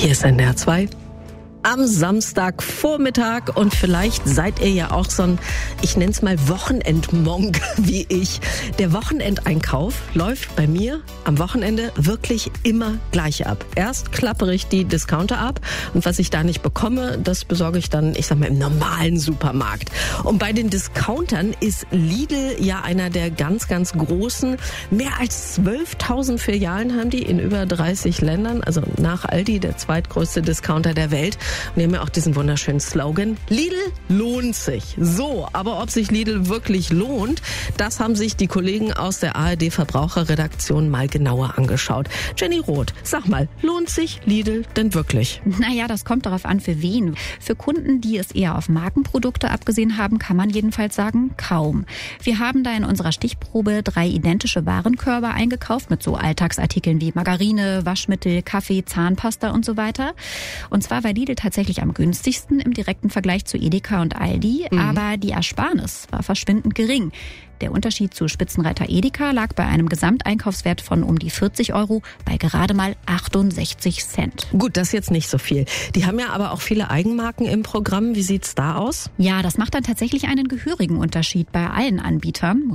Hier ist NDR 2. Am Samstagvormittag und vielleicht seid ihr ja auch so ein, ich nenne es mal Wochenendmonk wie ich. Der Wochenendeinkauf läuft bei mir am Wochenende wirklich immer gleich ab. Erst klappere ich die Discounter ab und was ich da nicht bekomme, das besorge ich dann, ich sag mal, im normalen Supermarkt. Und bei den Discountern ist Lidl ja einer der ganz, ganz großen. Mehr als 12.000 Filialen haben die in über 30 Ländern, also nach Aldi der zweitgrößte Discounter der Welt. Und die haben ja auch diesen wunderschönen Slogan, Lidl lohnt sich. So, aber ob sich Lidl wirklich lohnt, das haben sich die Kollegen aus der ARD Verbraucherredaktion mal genauer angeschaut. Jenny Roth, sag mal, lohnt sich Lidl denn wirklich? Naja, das kommt darauf an, für wen. Für Kunden, die es eher auf Markenprodukte abgesehen haben, kann man jedenfalls sagen, kaum. Wir haben da in unserer Stichprobe 3 identische Warenkörbe eingekauft mit so Alltagsartikeln wie Margarine, Waschmittel, Kaffee, Zahnpasta und so weiter. Und zwar war Lidl tatsächlich am günstigsten im direkten Vergleich zu Edeka und Aldi, aber die Ersparnis war verschwindend gering. Der Unterschied zu Spitzenreiter Edeka lag bei einem Gesamteinkaufswert von um die 40 € bei gerade mal 68 Cent. Gut, das ist jetzt nicht so viel. Die haben ja aber auch viele Eigenmarken im Programm. Wie sieht's da aus? Ja, das macht dann tatsächlich einen gehörigen Unterschied bei allen Anbietern.